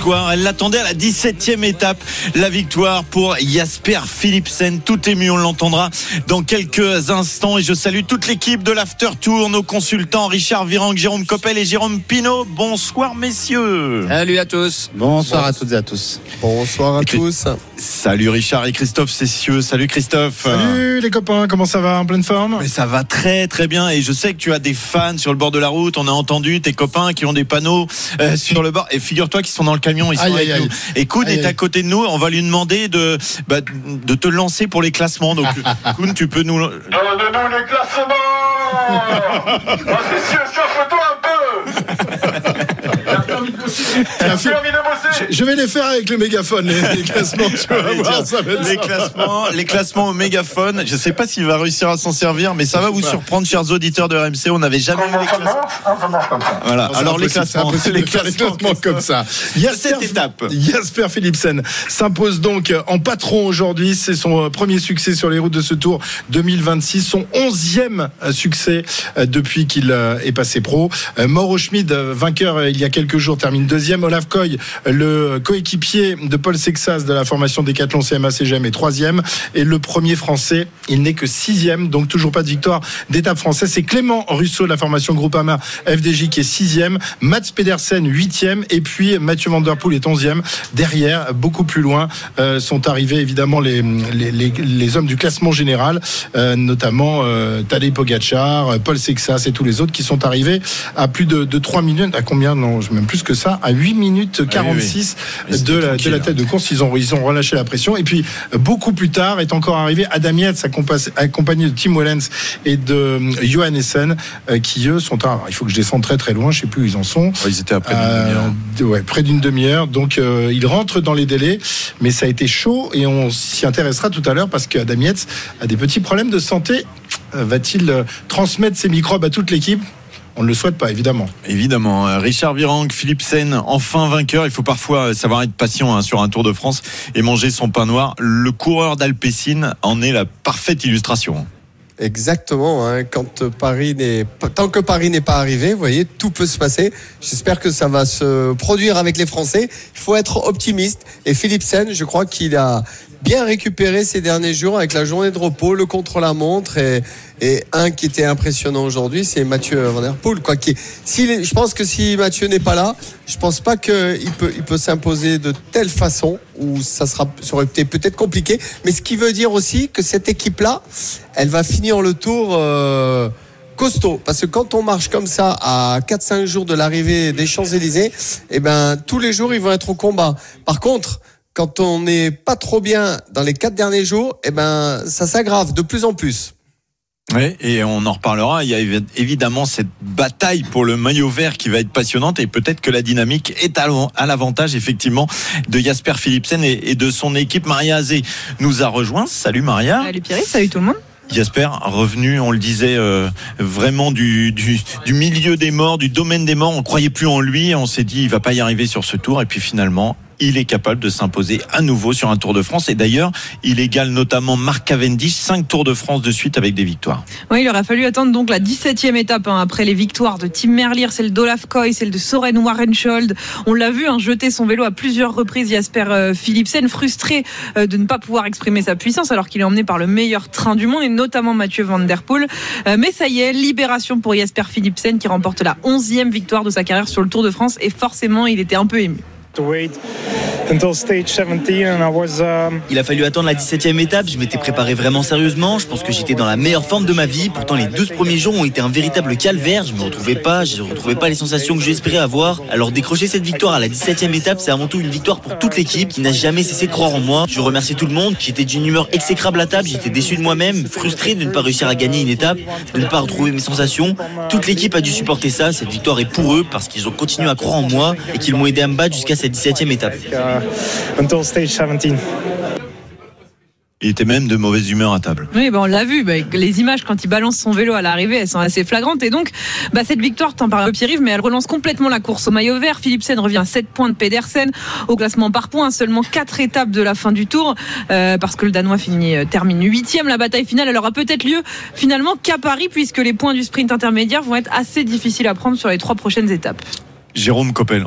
victoire. Elle l'attendait à la 17e étape. La victoire pour Jasper Philipsen. Tout ému, on l'entendra dans quelques instants. Et je salue toute l'équipe de l'After Tour, nos consultants Richard Virang, Jérôme Coppel et Jérôme Pinault. Bonsoir messieurs. Salut à tous. Bonsoir à toutes et à tous. Bonsoir à tous. Salut Richard et Christophe Cessieux. Salut Christophe. Salut les copains, comment ça va? En pleine forme? Mais ça va très très bien et je sais que tu as des fans sur le bord de la route. On a entendu tes copains qui ont des panneaux sur le bord. Et figure-toi qu'ils sont dans le camion, ils sont avec nous. Et Koun est à côté de nous. On va lui demander de te lancer pour les classements. Donc Koun, tu peux nous... Donne-nous les classements. C'est sûr, chauffe-toi un peu. Je vais les faire avec le mégaphone, les classements. Tu vas voir, ça va être les classements au mégaphone. Je ne sais pas s'il va réussir à s'en servir, mais ça va vous surprendre, chers auditeurs de RMC. On n'avait jamais vu les classements. Ça marche comme ça. Voilà. Alors les classements comme ça. Cette étape. Jasper Philipsen s'impose donc en patron aujourd'hui. C'est son premier succès sur les routes de ce Tour 2026, son 11e succès depuis qu'il est passé pro. Mauro Schmid, vainqueur il y a quelques jours, termine deuxième. Olaf Koy, le coéquipier de Paul Sexas de la formation Decathlon CMA-CGM, est troisième. Et le premier français, il n'est que sixième, donc toujours pas de victoire d'étape française. C'est Clément Russo de la formation Groupama FDJ qui est sixième. Mats Pedersen huitième, et puis Mathieu Van Der Poel est 11e. Derrière, beaucoup plus loin, sont arrivés évidemment les hommes du classement général, notamment Tadej Pogačar, Paul Sexas et tous les autres qui sont arrivés à plus de 3 minutes. À combien? Non, même plus que ça, à 8 minutes 46 de la tête de course. Ils ont relâché la pression. Et puis, beaucoup plus tard, est encore arrivé Adam Yates, accompagné de Tim Wellens et de Johan Essen, qui eux sont il faut que je descende très très loin, je sais plus où ils en sont. Ils étaient à près d'une demi-heure. Près d'une demi-heure. Donc, ils rentrent dans les délais, mais ça a été chaud et on s'y intéressera tout à l'heure parce qu'Adam Yates a des petits problèmes de santé. Va-t-il transmettre ses microbes à toute l'équipe? On ne le souhaite pas, évidemment. Évidemment. Richard Virang, Philipsen, enfin vainqueur. Il faut parfois savoir être patient sur un Tour de France et manger son pain noir. Le coureur d'Alpecin en est la parfaite illustration. Exactement, tant que Paris n'est pas arrivé, vous voyez, tout peut se passer. J'espère que ça va se produire avec les Français. Il faut être optimiste. Et Philipsen, je crois qu'il a bien récupéré ces derniers jours avec la journée de repos, le contre-la-montre et un qui était impressionnant aujourd'hui, c'est Mathieu Van Der Poel. Je pense que si Mathieu n'est pas là, je pense pas qu'il peut s'imposer de telle façon où ça aurait été peut-être compliqué. Mais ce qui veut dire aussi que cette équipe-là, elle va finir le Tour costaud, parce que quand on marche comme ça à 4-5 jours de l'arrivée des Champs-Élysées, tous les jours ils vont être au combat. Par contre, quand on n'est pas trop bien dans les 4 derniers jours, ça s'aggrave de plus en plus. Oui, et on en reparlera. Il y a évidemment cette bataille pour le maillot vert qui va être passionnante et peut-être que la dynamique est à l'avantage effectivement de Jasper Philipsen et de son équipe. Maria Azé nous a rejoint. Salut Maria. Salut Pierre, salut tout le monde. Jasper, revenu, on le disait, vraiment du milieu des morts, du domaine des morts. On ne croyait plus en lui. On s'est dit, il ne va pas y arriver sur ce tour. Et puis finalement, il est capable de s'imposer à nouveau sur un Tour de France. Et d'ailleurs, il égale notamment Mark Cavendish, 5 Tours de France de suite avec des victoires. Oui, il aura fallu attendre donc la 17e étape après les victoires de Tim Merlier, celle d'Olaf Koy, celle de Søren Warenschold. On l'a vu jeter son vélo à plusieurs reprises, Jasper Philipsen, frustré de ne pas pouvoir exprimer sa puissance alors qu'il est emmené par le meilleur train du monde et notamment Mathieu Van Der Poel. Mais ça y est, libération pour Jasper Philipsen qui remporte la 11e victoire de sa carrière sur le Tour de France et forcément, il était un peu ému. Il a fallu attendre la 17e étape. Je m'étais préparé vraiment sérieusement. Je pense que j'étais dans la meilleure forme de ma vie. Pourtant, les 12 premiers jours ont été un véritable calvaire. Je ne retrouvais pas les sensations que j'espérais avoir. Alors, décrocher cette victoire à la 17e étape, c'est avant tout une victoire pour toute l'équipe qui n'a jamais cessé de croire en moi. Je remercie tout le monde. J'étais d'une humeur exécrable à table. J'étais déçu de moi-même, frustré de ne pas réussir à gagner une étape, de ne pas retrouver mes sensations. Toute l'équipe a dû supporter ça. Cette victoire est pour eux parce qu'ils ont continué à croire en moi et qu'ils m'ont aidé à me battre jusqu'à cette 17e étape. Il était même de mauvaise humeur à table. Oui, on l'a vu. Les images quand il balance son vélo à l'arrivée, elles sont assez flagrantes. Et donc, cette victoire, t'en parles Pierre-Yves, mais elle relance complètement la course au maillot vert. Philipsen revient à 7 points de Pedersen au classement par points. Seulement 4 étapes de la fin du Tour, parce que le Danois termine 8e. La bataille finale, elle aura peut-être lieu finalement qu'à Paris, puisque les points du sprint intermédiaire vont être assez difficiles à prendre sur les 3 prochaines étapes. Jérôme Coppel.